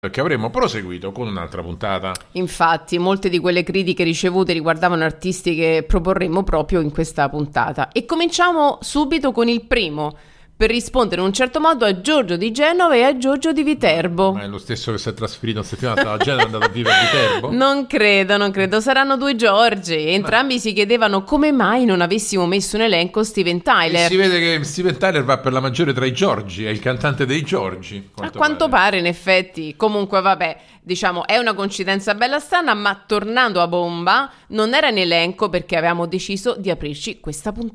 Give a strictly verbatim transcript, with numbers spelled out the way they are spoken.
Perché avremmo proseguito con un'altra puntata. Infatti, molte di quelle critiche ricevute riguardavano artisti che proporremo proprio in questa puntata. E cominciamo subito con il primo, per rispondere in un certo modo a Giorgio di Genova e a Giorgio di Viterbo. Ma è lo stesso che si è trasferito una settimana fa a Genova e è andato a vivere a Viterbo? Non credo, non credo. Saranno due Giorgi. Entrambi Ma... si chiedevano come mai non avessimo messo in elenco Steven Tyler. E si vede che Steven Tyler va per la maggiore tra i Giorgi, è il cantante dei Giorgi. Quanto a quanto pare. pare, in effetti. Comunque, vabbè, diciamo, è una coincidenza bella strana, ma tornando a bomba, non era in elenco perché avevamo deciso di aprirci questa puntata.